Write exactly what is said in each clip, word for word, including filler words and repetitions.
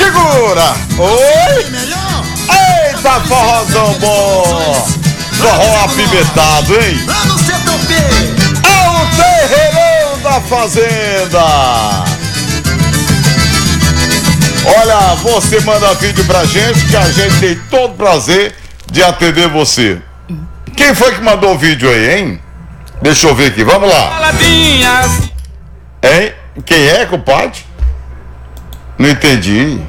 Segura! Oi! Eita, forrozão bom! Forró apimentado, hein? É o Terreirão da Fazenda! Olha, você manda vídeo pra gente que a gente tem todo prazer de atender você. Quem foi que mandou o vídeo aí, hein? Deixa eu ver aqui, vamos lá. Hein? Quem é, compadre? Não entendi.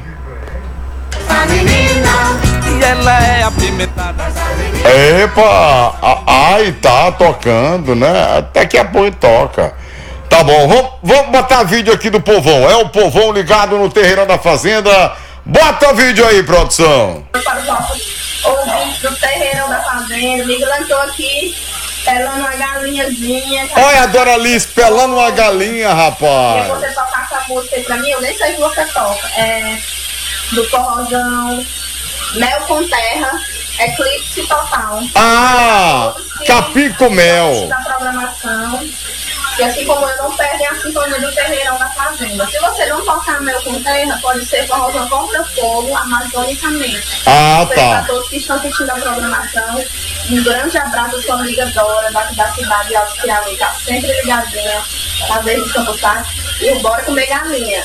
E ela é apimentada. Epa! Ai, tá tocando, né? Daqui a pouco toca. Tá bom, vamos, vamos botar vídeo aqui do povão. É o povão ligado no Terreirão da Fazenda. Bota vídeo aí, produção. Ouvinte do Terreirão da Fazenda, me lançou aqui pelando uma galinhazinha. Olha a Doralice pelando uma galinha, rapaz. E você tocar essa música aí pra mim, eu nem sei se você toca. É do forrozão, Mel com Terra, Eclipse Total. Ah, Capim com Mel. Da programação. E assim como eu, não perdem a sintonia do Terreirão da Fazenda. Se você não tocar Mel com Terra, pode ser forrozão contra fogo, amazonicamente. Ah, tá. Para todos que estão assistindo a programação, um grande abraço à sua amiga Dora, daqui da cidade de Alto Piauí, tá sempre ligadinha, às vezes de Campo Sá, e bora comer galinha.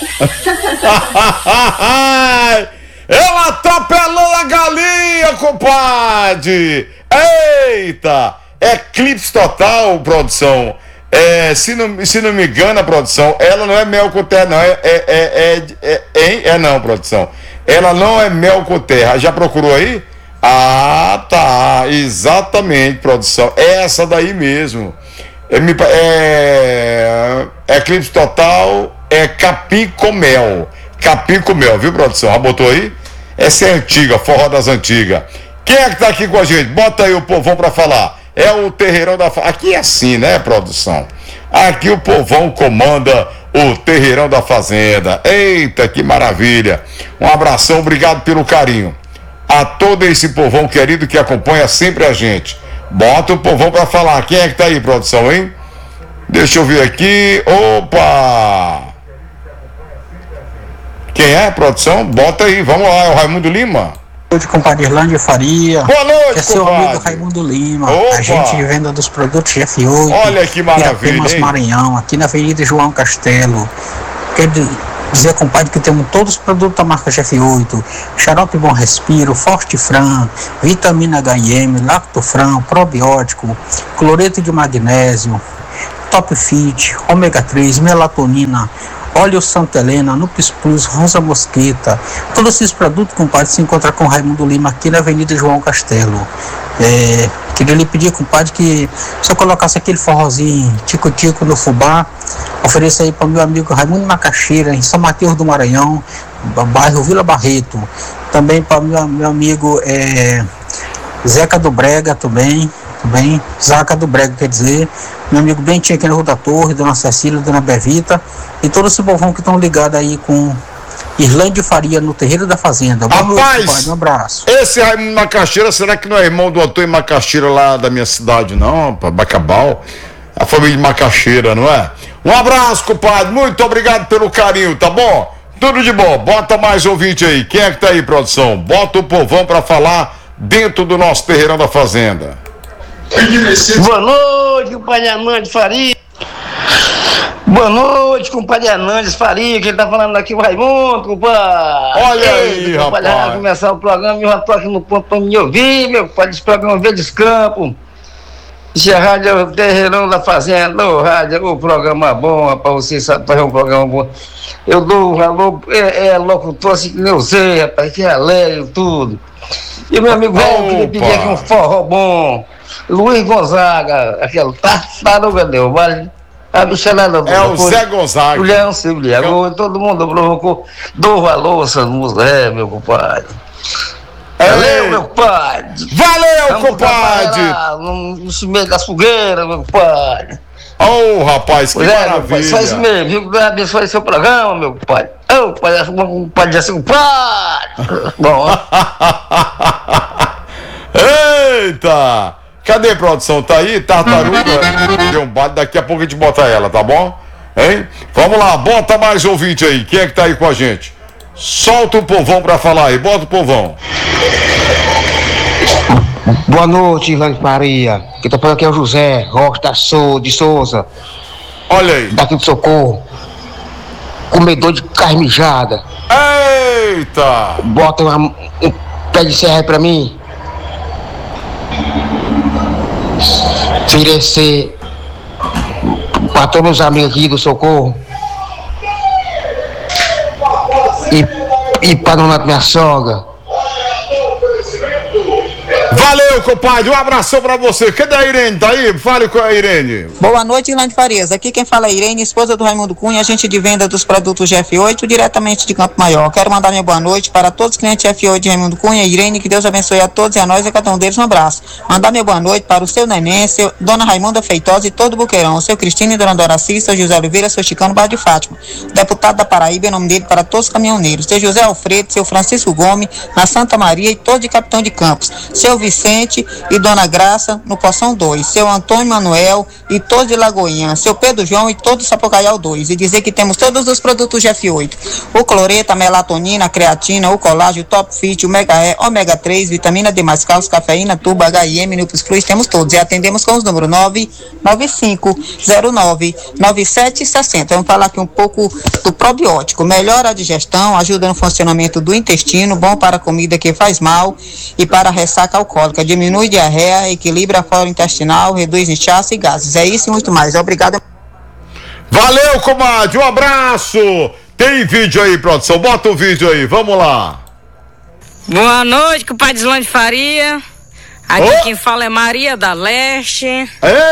Ela tá pelando a galinha, compadre! Eita! Eclipse Total, produção. É, se, não, se não me engano, a produção, ela não é mel com terra, não. É, é, é, é, é, é não, produção. Ela não é mel com terra. Já procurou aí? Ah, tá. Exatamente, produção. É essa daí mesmo. É, é, é Eclipse Total, é Capim com Mel. Capim com Mel, viu, produção? Já botou aí? Essa é antiga, forró das antigas. Quem é que tá aqui com a gente? Bota aí o povão pra falar. É o Terreirão da Fazenda. Aqui é assim, né, produção? Aqui o povão comanda o Terreirão da Fazenda. Eita, que maravilha. Um abração, obrigado pelo carinho. A todo esse povão querido que acompanha sempre a gente. Bota o povão pra falar. Quem é que tá aí, produção, hein? Deixa eu ver aqui. Opa! Quem é, produção? Bota aí, vamos lá. É o Raimundo Lima? Boa noite, compadre Irlândia Faria. Boa noite, é seu compadre. amigo Raimundo Lima. Opa. A gente venda dos produtos F oito. Olha que maravilha, Irapemas, hein? Maranhão, aqui na Avenida João Castelo. Quer dizer, compadre, que temos todos os produtos da marca F oito. Xarope Bom Respiro, Forte Fran, Vitamina H I M, Lactofran, Probiótico, Cloreto de Magnésio, Top Fit, Ômega três, Melatonina, Óleo Santa Helena, Nupis Plus, Rosa Mosqueta. Todos esses produtos, compadre, se encontrar com o Raimundo Lima aqui na Avenida João Castelo. É, queria lhe pedir, compadre, que se eu colocasse aquele forrozinho tico-tico no fubá, ofereça aí para o meu amigo Raimundo Macaxeira, em São Mateus do Maranhão, bairro Vila Barreto. Também para o meu, meu amigo é, Zeca do Brega, também. Bem, Zaca do Brega, quer dizer, meu amigo Bentinho aqui na Rua da Torre, Dona Cecília, Dona Bevita e todo esse povão que estão ligados aí com Irlândia Faria no Terreiro da Fazenda. Boa Rapaz, noite, um abraço. Esse Raimundo Macaxeira, será que não é irmão do Antônio Macaxeira lá da minha cidade, não, rapaz? Bacabal, a família de Macaxeira, não é? Um abraço, compadre, muito obrigado pelo carinho, tá bom? Tudo de bom, bota mais ouvinte aí. Quem é que tá aí, produção? Bota o povão pra falar dentro do nosso Terreirão da Fazenda. Boa noite, compadre Hernandes Faria. Boa noite, compadre Hernandes Faria, que ele tá falando aqui, o Raimundo, compadre. Olha aí, Ei, compadre, rapaz. vai começar o programa e eu já tô aqui no ponto pra me ouvir, meu compadre, esse programa Verdes Campo. Esse é a Rádio Terreirão da Fazenda, ô rádio, ô programa bom, rapaz, você sabe fazer um programa bom. Eu dou um valor, é, é locutor assim que eu sei, rapaz, que é alegre tudo. E meu amigo velho, eu queria pedir aqui um forró bom. Luiz Gonzaga, aquele tartaruga deu, vale? A bicharada É o Zé Gonzaga. Julião Silvia, todo mundo provocou. Dou valor a essas músicas, é, meu compadre. Valeu, meu compadre. Valeu, Vamos compadre. trabalhar No, no meio das fogueiras, meu compadre. Ô, oh, rapaz, que Pois é, meu maravilha. compadre, só isso mesmo, viu? Deus abençoe seu programa, meu compadre. Ô, compadre, compadre, assim, compadre. Bom, Eita! Cadê, produção? Tá aí? Tartaruga deu um bate, daqui a pouco a gente bota ela, tá bom? Hein? Vamos lá, bota mais ouvinte aí. Quem é que tá aí com a gente? Solta o povão pra falar aí, bota o povão. Boa noite, Irlande Maria. Quem tá falando aqui é o José Rocha da Sou, de Souza. Olha aí. Daqui do Socorro. Comedor de carne mijada. Eita! Bota uma, um pé de serra aí pra mim. Oferecer pra todos os amigos aqui do Socorro. E, e pra dona minha sogra. Valeu, compadre, um abração pra você. Cadê a Irene? Tá aí? Fale com a Irene. Boa noite, Irlande Farias. Aqui quem fala é Irene, esposa do Raimundo Cunha, agente de venda dos produtos G F oito, diretamente de Campo Maior. Quero mandar minha boa noite para todos os clientes G F oito de Raimundo Cunha. Irene, que Deus abençoe a todos e a nós e a cada um deles um abraço. Mandar minha boa noite para o seu Neném, seu, Dona Raimunda Feitosa e todo o Buqueirão, o seu Cristina e Dona Doraci, seu José Oliveira, seu Chicano Bar de Fátima. Deputado da Paraíba, em nome dele para todos os caminhoneiros. Seu José Alfredo, seu Francisco Gomes, na Santa Maria e todo de Capitão de Campos. Seu Vicente e Dona Graça, no Poção dois, seu Antônio Manuel e todos de Lagoinha, seu Pedro João e todos do Sapocaial dois, e dizer que temos todos os produtos G F oito, o cloreto, a melatonina, a creatina, o colágeno, o top fit, o mega E, ômega três, vitamina D mais cálcio, cafeína, turbo, H I M, Nupus Plus, temos todos, e atendemos com os números nove nove cinco zero nove nove sete seis zero. Vamos falar aqui um pouco do probiótico, melhora a digestão, ajuda no funcionamento do intestino, bom para a comida que faz mal e para a ressaca alcoólica, diminui diarreia, equilibra a flora intestinal, reduz inchaço e gases. É isso e muito mais. Obrigado. Valeu, comadre. Um abraço. Tem vídeo aí, produção. Bota o vídeo aí. Vamos lá. Boa noite, compadre Islande Faria. Aqui oh. quem fala é Maria da Leste.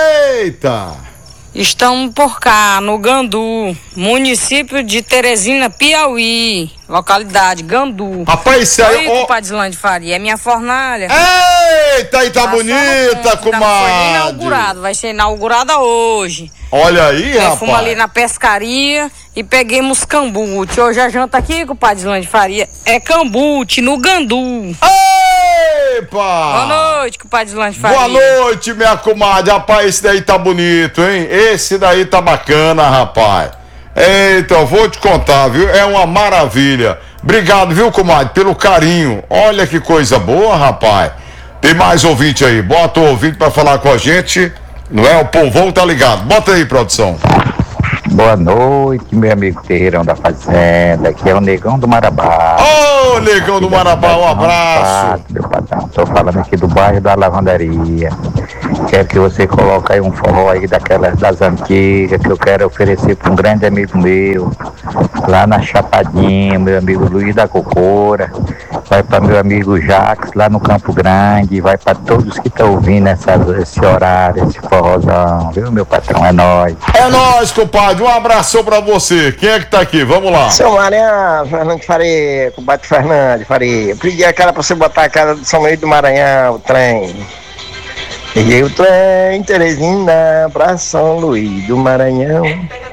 Eita! Estamos por cá, no Gandu, município de Teresina, Piauí, localidade Gandu. Rapaz, isso aí... Oi, compadre Islande Faria, é minha fornalha. Eita, aí tá bonita, comadre. Não foi inaugurado, vai ser inaugurada hoje. Olha aí, rapaz. Fomos ali na pescaria e peguemos cambute. Hoje a janta aqui, compadre Islande Faria, é cambute no Gandu. Epa! Boa noite, compadre Islande Faria. Boa noite, minha comadre. Rapaz, esse daí tá bonito, hein? Esse daí tá bacana, rapaz. Eita, eu vou te contar, viu? É uma maravilha. Obrigado, viu, comadre, pelo carinho. Olha que coisa boa, rapaz. Tem mais ouvinte aí. Bota o ouvinte pra falar com a gente. Não é? O povão tá ligado. Bota aí, produção. Boa noite, meu amigo Terreirão da Fazenda. Aqui é o Negão do Marabá. Ô, oh, Negão do Marabá, um abraço. Meu patrão, tô falando aqui do bairro da Lavandaria. Quero que você coloque aí um forró aí daquelas das antigas que eu quero oferecer para um grande amigo meu, lá na Chapadinha, meu amigo Luiz da Cocora. Vai para meu amigo Jacques, lá no Campo Grande. Vai para todos que estão ouvindo essa, esse horário, esse forrozão, viu, meu patrão? É nóis. É nóis, compadre. Um abração pra você. Quem é que tá aqui? Vamos lá. Seu Maranhão, Fernando Faria, compadre Fernando Faria. Pedi a cara pra você botar a cara do São Luís do Maranhão, o trem. Peguei o trem, Teresina, pra São Luís do Maranhão.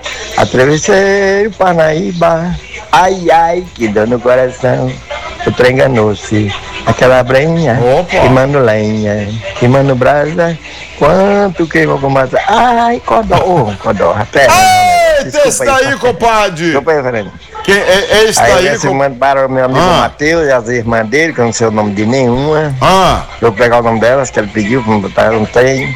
Atravessei o Parnaíba. Ai, ai, que dor no coração. O trem enganou-se. Aquela brenha, queimando lenha, queimando brasa. Quanto queimou com massa. Ai, codó, oh, codó, até. Eita, esse daí, compadre. Desculpa aí, Fernando. Quem, é, é esse aí, daí, esse com... mandaram o meu amigo ah. Matheus e as irmãs dele, que eu não sei o nome de nenhuma. Ah. Eu vou pegar o nome delas, que ele pediu pra me botar, não tem.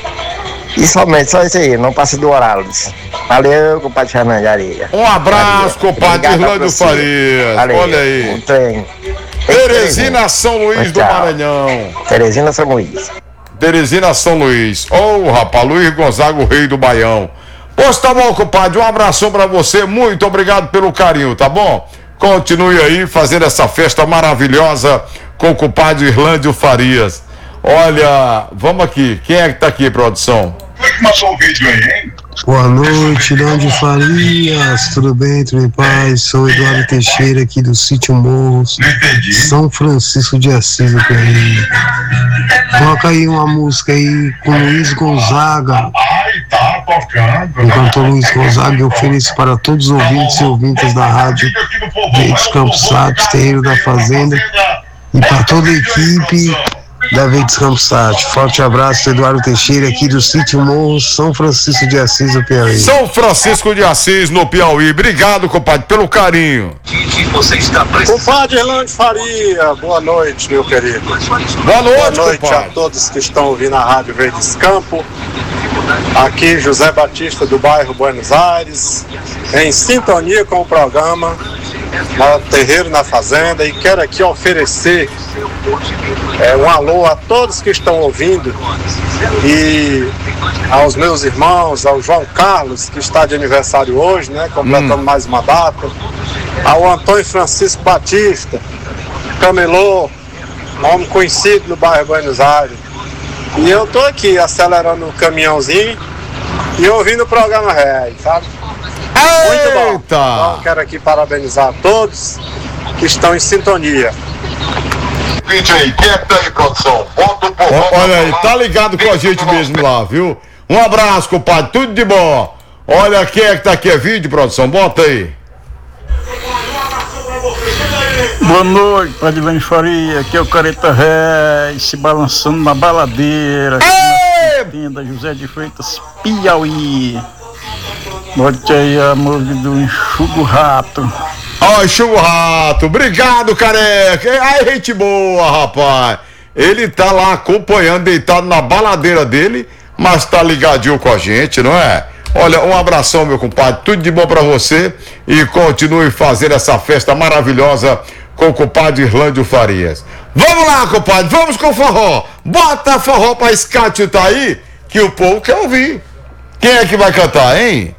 E somente, só isso aí, não passa do horário. Valeu, compadre Fernando de Areia. Um abraço, compadre Irlande Farias. Valeu, olha aí. Um trem. Teresina, São Luís do Maranhão. Teresina, São Luís. Teresina, São Luís. Ô, oh, rapaz, Luiz Gonzaga, o rei do Baião. Pois tá bom, compadre, um abração pra você, muito obrigado pelo carinho, tá bom? Continue aí fazendo essa festa maravilhosa com o compadre Irlande Farias. Olha, vamos aqui, quem é que tá aqui, produção? Como é que passou o vídeo aí, hein? Boa noite, Irlande Farias, tudo bem, tudo em paz? Sou Eduardo Teixeira aqui do Sítio Morros, São Francisco de Assis, do Correio. Coloca aí uma música aí com Luiz Gonzaga. Ai, tá tocando. O cantor Luiz Gonzaga, eu ofereço para todos os ouvintes e ouvintes da rádio Redes Campos Satos, Terreiro da Fazenda, e para toda a equipe David Campos Sati. Forte abraço, Eduardo Teixeira, aqui do Sítio Morro, São Francisco de Assis, no Piauí. São Francisco de Assis, no Piauí. Obrigado, compadre, pelo carinho. Compadre Erlande Faria, boa noite, meu querido. Boa noite, Boa noite compadre. a todos que estão ouvindo a Rádio Verdes Campo. Aqui José Batista, do bairro Buenos Aires, em sintonia com o programa na Terreiro na Fazenda, e quero aqui oferecer é, um alô a todos que estão ouvindo e aos meus irmãos, ao João Carlos, que está de aniversário hoje, né, completando hum. mais uma data, ao Antônio Francisco Batista, camelô, homem conhecido no bairro Buenos Aires. E eu tô aqui acelerando o caminhãozinho e ouvindo o programa Ré, sabe? Muito bom. Então quero aqui parabenizar a todos que estão em sintonia. Vídeo aí, quem é que tá aí, produção? Bota o povo. Olha aí, tá ligado com a gente mesmo lá, viu? Um abraço, compadre, tudo de bom. Olha quem é que tá aqui, é vídeo, produção, bota aí. Boa noite, Padre Lane Faria, aqui é o Careta Ré, se balançando na baladeira, aqui na tenda José de Freitas, Piauí. Bote aí a música do Enxugo Rato. Ó, oh, Enxugo Rato, obrigado, careca. Ai, gente boa, rapaz. Ele tá lá acompanhando, deitado na baladeira dele, mas tá ligadinho com a gente, não é? Olha, um abração, meu compadre, tudo de bom pra você e continue fazendo essa festa maravilhosa com o compadre Irlândio Farias. Vamos lá, compadre, vamos com forró. Bota forró pra escate tá aí, que o povo quer ouvir. Quem é que vai cantar, hein?